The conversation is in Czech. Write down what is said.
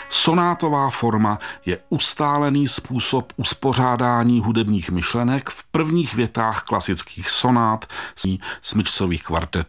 Sonátová forma je ustálený způsob uspořádání hudebních myšlenek v prvních větách klasických sonát smyčcových kvartetů.